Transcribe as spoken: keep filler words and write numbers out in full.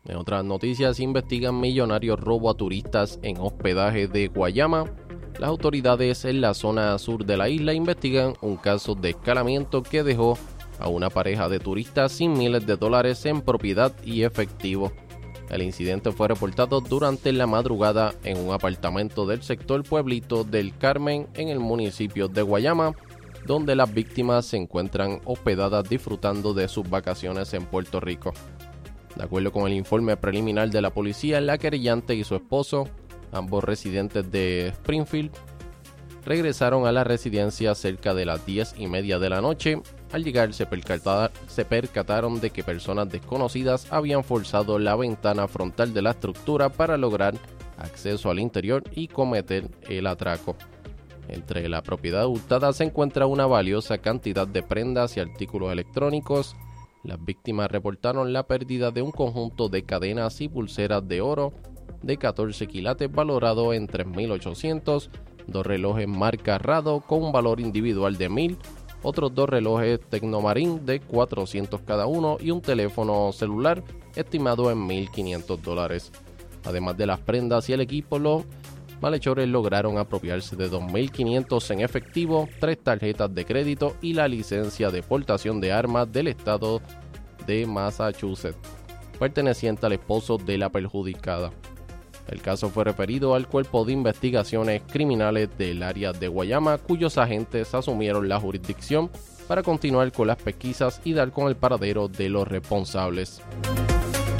En otras noticias, investigan millonario robo a turistas en hospedaje de Guayama. Las autoridades en la zona sur de la isla investigan un caso de escalamiento que dejó a una pareja de turistas sin miles de dólares en propiedad y efectivo. El incidente fue reportado durante la madrugada en un apartamento del sector Pueblito del Carmen en el municipio de Guayama, donde las víctimas se encuentran hospedadas disfrutando de sus vacaciones en Puerto Rico. De acuerdo con el informe preliminar de la policía, la querellante y su esposo, ambos residentes de Springfield, regresaron a la residencia cerca de las diez y media de la noche. Al llegar se, percatar, se percataron de que personas desconocidas habían forzado la ventana frontal de la estructura para lograr acceso al interior y cometer el atraco. Entre la propiedad hurtada se encuentra una valiosa cantidad de prendas y artículos electrónicos. Las víctimas reportaron la pérdida de un conjunto de cadenas y pulseras de oro de catorce quilates valorado en tres mil ochocientos, dos relojes marca Rado con un valor individual de mil, otros dos relojes Tecnomarine de cuatrocientos cada uno y un teléfono celular estimado en mil quinientos dólares. Además de las prendas y el equipo, los malhechores lograron apropiarse de dos mil quinientos en efectivo, tres tarjetas de crédito y la licencia de portación de armas del estado de Massachusetts, perteneciente al esposo de la perjudicada. El caso fue referido al Cuerpo de Investigaciones Criminales del área de Guayama, cuyos agentes asumieron la jurisdicción para continuar con las pesquisas y dar con el paradero de los responsables.